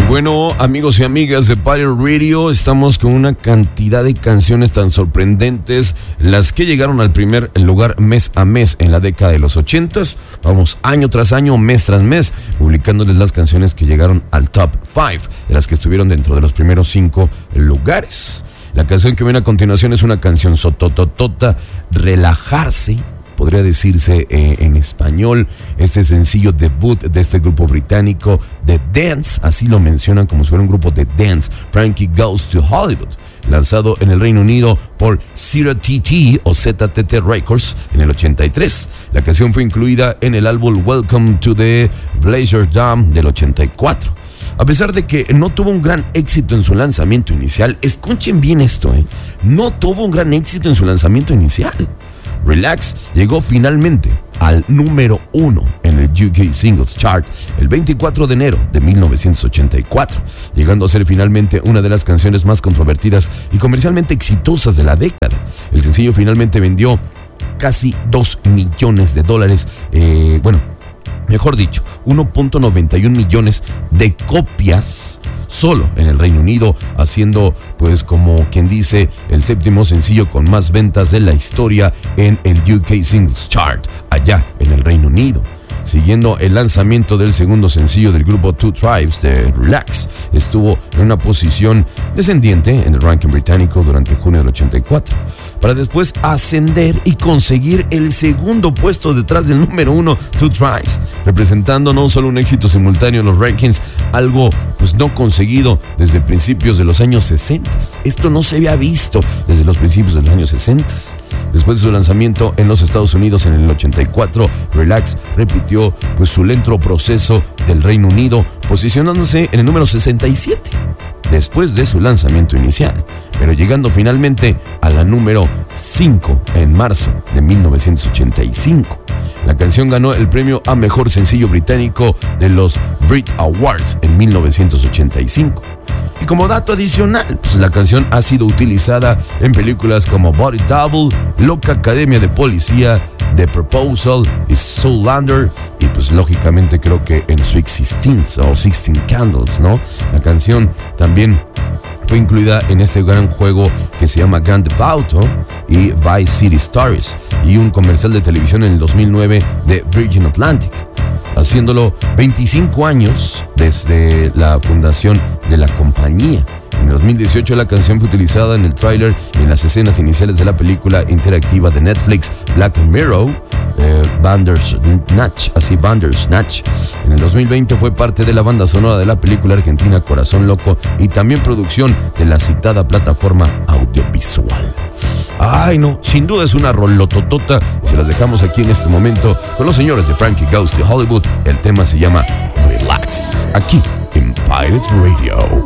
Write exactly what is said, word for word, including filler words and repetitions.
bueno, amigos y amigas de Pirate Radio, estamos con una cantidad de canciones tan sorprendentes, las que llegaron al primer lugar mes a mes en la década de los ochentas. Vamos año tras año, mes tras mes, publicándoles las canciones que llegaron al top cinco, de las que estuvieron dentro de los primeros cinco lugares. La canción que viene a continuación es una canción sotototota, Relajarse, podría decirse eh, en español. Este sencillo debut de este grupo británico de dance, así lo mencionan como si fuera un grupo de dance, Frankie Goes to Hollywood, lanzado en el Reino Unido por Z T T o Z T T Records en el ochenta y tres. La canción fue incluida en el álbum Welcome to the Pleasure Dome del ochenta y cuatro. A pesar de que no tuvo un gran éxito en su lanzamiento inicial, escuchen bien esto, ¿eh? No tuvo un gran éxito en su lanzamiento inicial. Relax llegó finalmente al número uno en el U K Singles Chart el veinticuatro de enero de mil novecientos ochenta y cuatro, llegando a ser finalmente una de las canciones más controvertidas y comercialmente exitosas de la década. El sencillo finalmente vendió casi dos millones de dólares, eh, bueno, mejor dicho, uno punto noventa y uno millones de copias solo en el Reino Unido, haciendo, pues, como quien dice, el séptimo sencillo con más ventas de la historia en el U K Singles Chart, allá en el Reino Unido. Siguiendo el lanzamiento del segundo sencillo del grupo Two Tribes, de Relax, estuvo en una posición descendiente en el ranking británico durante junio del ochenta y cuatro, para después ascender y conseguir el segundo puesto detrás del número uno, Two Tribes, representando no solo un éxito simultáneo en los rankings, algo pues no conseguido desde principios de los años sesenta. Esto no se había visto desde los principios de los años sesenta. Después de su lanzamiento en los Estados Unidos en el ochenta y cuatro, Relax repitió pues su lento proceso del Reino Unido, posicionándose en el número sesenta y siete después de su lanzamiento inicial, pero llegando finalmente a la número cinco en marzo de mil novecientos ochenta y cinco. La canción ganó el premio a Mejor Sencillo Británico de los Brit Awards en mil novecientos ochenta y cinco. Y como dato adicional, pues la canción ha sido utilizada en películas como Body Double, Loca Academia de Policía, The Proposal y Zoolander, y pues lógicamente creo que en Sweet sixteen o sixteen Candles, ¿no? La canción también fue incluida en este gran juego que se llama Grand Theft Auto y Vice City Stories, y un comercial de televisión en el dos mil nueve de Virgin Atlantic, haciéndolo veinticinco años desde la fundación de la compañía. En el dos mil dieciocho la canción fue utilizada en el tráiler y en las escenas iniciales de la película interactiva de Netflix Black Mirror, eh, Bandersnatch, así Bandersnatch. En el dos mil veinte fue parte de la banda sonora de la película argentina Corazón Loco y también producción de la citada plataforma audiovisual. Ay, no, sin duda es una rolototota. Se las dejamos aquí en este momento con los señores de Frankie Goes to Hollywood. El tema se llama Relax, aquí en Pirate Radio.